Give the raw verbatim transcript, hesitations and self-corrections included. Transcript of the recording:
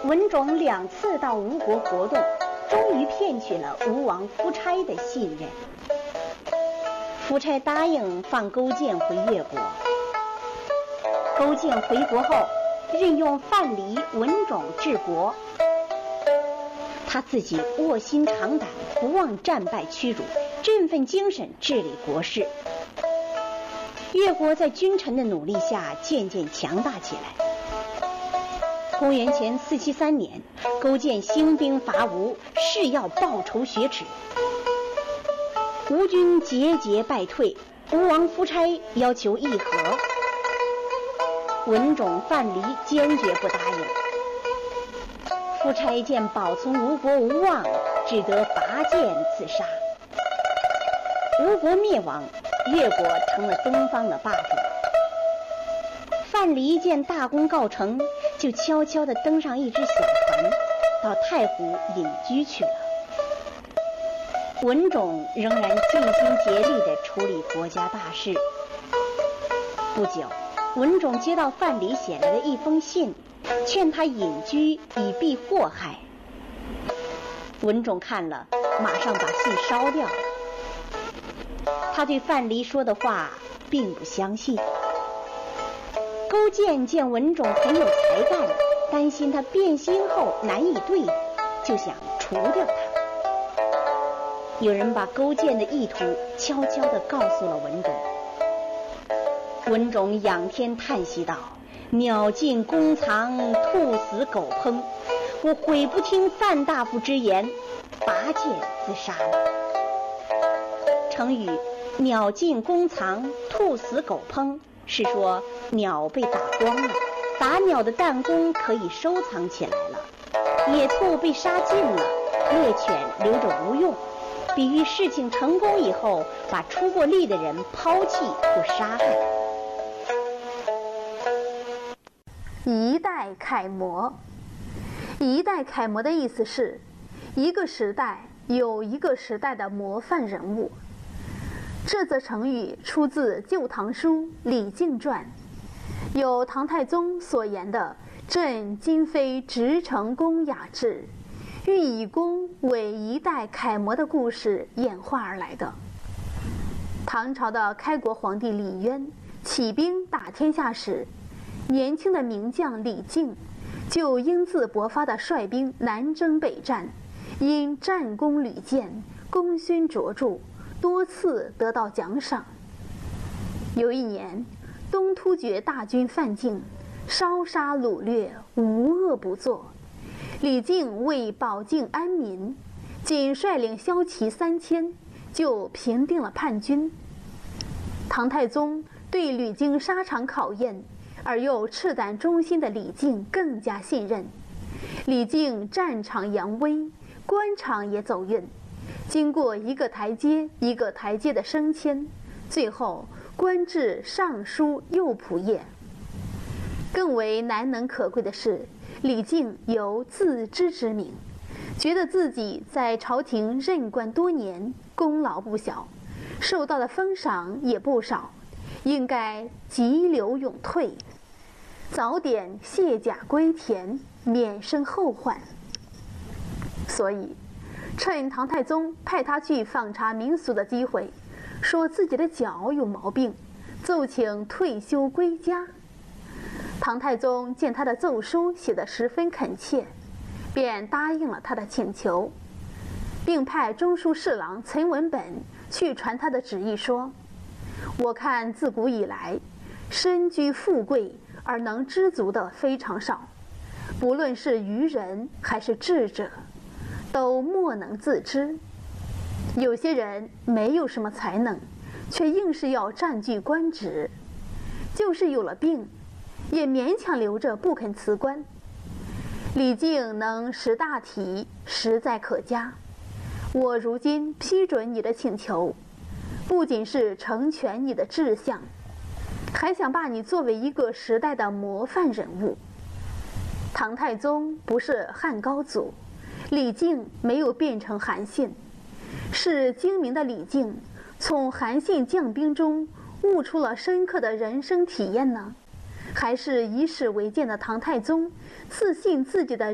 文种两次到吴国活动，终于骗取了吴王夫差的信任。夫差答应放勾践回越国。勾践回国后，任用范蠡、文种治国。他自己卧薪尝胆，不忘战败屈辱，振奋精神治理国事。越国在君臣的努力下渐渐强大起来。公元前四七三年，勾践兴兵伐吴，誓要报仇雪耻。吴军节节败退，吴王夫差要求议和，文种、范蠡坚决不答应。夫差见保存吴国无望，只得拔剑自杀。吴国灭亡，越国成了东方的霸主。范蠡见大功告成，就悄悄地登上一只小船，到太湖隐居去了。文种仍然尽心竭力地处理国家大事。不久，文种接到范蠡写来的一封信，劝他隐居以避祸害。文种看了，马上把信烧掉了。他对范蠡说的话并不相信。勾践见文种很有才干，担心他变心后难以对付，就想除掉他。有人把勾践的意图悄悄地告诉了文种。文种仰天叹息道：“鸟尽弓藏，兔死狗烹，我悔不听范大夫之言，拔剑自杀了。”成语“鸟尽弓藏，兔死狗烹”是说鸟被打光了，打鸟的弹弓可以收藏起来了；野兔被杀尽了，猎犬留着无用，比喻事情成功以后，把出过力的人抛弃或杀害。 一代楷模，一代楷模的意思是，一个时代有一个时代的模范人物。这则成语出自《旧唐书·李靖传》，有唐太宗所言的“朕今非直诚公雅志，欲以公为一代楷模”的故事演化而来的。唐朝的开国皇帝李渊起兵打天下时，年轻的名将李靖就英姿勃发地率兵南征北战，因战功屡建，功勋卓著，多次得到奖赏。有一年，东突厥大军犯境，烧杀掳掠，无恶不作。李靖为保境安民，仅率领骁骑三千，就平定了叛军。唐太宗对屡经沙场考验而又赤胆忠心的李靖更加信任。李靖战场扬威，官场也走运，经过一个台阶一个台阶的升迁，最后官至尚书右仆射。更为难能可贵的是，李靖有自知之明，觉得自己在朝廷任官多年，功劳不小，受到的封赏也不少，应该急流勇退，早点卸甲归田，免生后患。所以趁唐太宗派他去访查民俗的机会，说自己的脚有毛病，奏请退休归家。唐太宗见他的奏书写得十分恳切，便答应了他的请求，并派中书侍郎岑文本去传他的旨意说：“我看自古以来，身居富贵而能知足的非常少，不论是愚人还是智者，都莫能自知。有些人没有什么才能，却硬是要占据官职，就是有了病，也勉强留着不肯辞官。李靖能识大体，实在可嘉。我如今批准你的请求，不仅是成全你的志向，还想把你作为一个时代的模范人物。唐太宗不是汉高祖，李靖没有变成韩信，是精明的李靖从韩信将兵中悟出了深刻的人生体验呢？还是以史为鉴的唐太宗自信自己的